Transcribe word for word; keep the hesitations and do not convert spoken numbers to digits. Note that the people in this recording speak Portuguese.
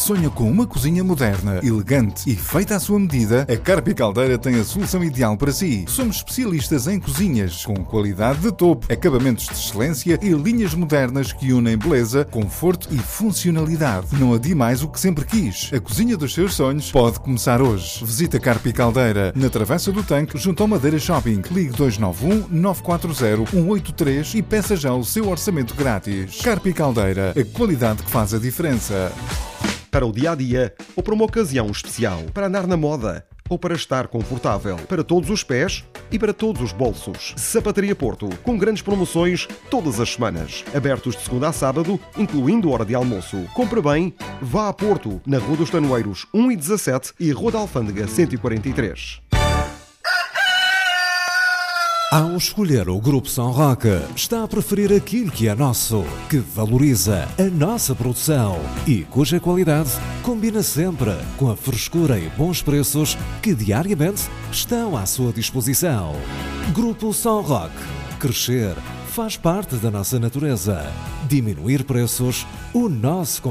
sonha com uma cozinha moderna, elegante e feita à sua medida, a Carpe e Caldeira tem a solução ideal para si. Somos especialistas em cozinhas com qualidade de topo, acabamentos de excelência e linhas modernas que unem beleza, conforto e funcionalidade. Não adie mais o que sempre quis. A cozinha dos seus sonhos pode começar hoje. Visita Carpe e Caldeira na Travessa do Tanque, junto ao Madeira Shopping. Ligue dois nove um, nove quatro zero, um oito três e peça já o seu orçamento grátis. Carpe e Caldeira, a qualidade que faz a diferença. Para o dia-a-dia ou para uma ocasião especial, para andar na moda ou para estar confortável, para todos os pés e para todos os bolsos. Sapataria Porto, com grandes promoções todas as semanas. Abertos de segunda a sábado, incluindo hora de almoço. Compre bem, vá a Porto, na Rua dos Tanoeiros um e dezassete e Rua da Alfândega cento e quarenta e três. Ao escolher o Grupo São Roque, está a preferir aquilo que é nosso, que valoriza a nossa produção e cuja qualidade combina sempre com a frescura e bons preços que diariamente estão à sua disposição. Grupo São Roque. Crescer faz parte da nossa natureza. Diminuir preços, o nosso